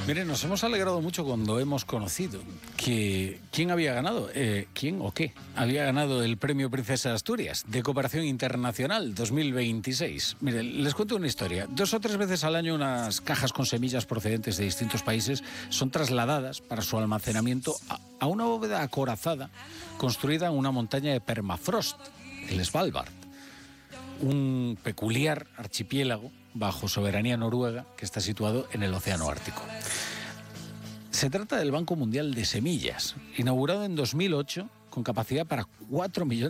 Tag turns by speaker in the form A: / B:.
A: Miren, nos hemos alegrado mucho cuando hemos conocido que quién había ganado, quién o qué había ganado el Premio Princesa de Asturias de Cooperación Internacional 2026. Miren, les cuento una historia. 2 o 3 veces al año unas cajas con semillas procedentes de distintos países son trasladadas para su almacenamiento a una bóveda acorazada construida en una montaña de permafrost, el Svalbard, un peculiar archipiélago bajo soberanía noruega que está situado en el Océano Ártico. Se trata del Banco Mundial de Semillas, inaugurado en 2008 con capacidad para 4 millones